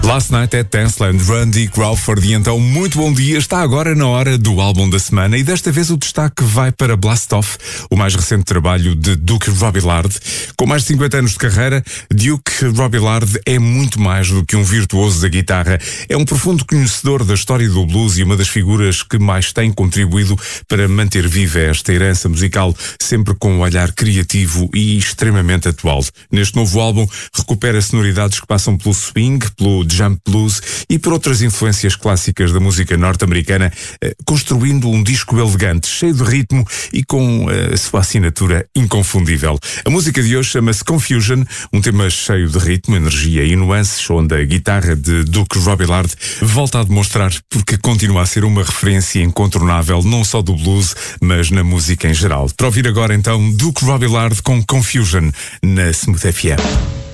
Last Night at Danceland, Randy Crawford. E então, muito bom dia. Está agora na hora do álbum da semana e desta vez o destaque vai para Blast Off, o mais recente trabalho de Duke Robillard. Com mais de 50 anos de carreira, Duke Robillard é muito mais do que um virtuoso da guitarra. É um profundo conhecedor da história do blues e uma das figuras que mais tem contribuído para manter viva esta herança musical, sempre com um olhar criativo e extremamente atual. Neste novo álbum, recupera sonoridades que passam pelo swing, pelo jump blues e por outras influências clássicas da música norte-americana, construindo um disco elegante, cheio de ritmo e com a sua assinatura inconfundível. A música de hoje chama-se Confusion, um tema cheio de ritmo, energia e nuances, onde a guitarra de Duke Robillard volta a demonstrar porque continua a ser uma referência incontornável não só do blues, mas na música em geral. Para ouvir agora então Duke Robillard com Confusion na Smooth FM.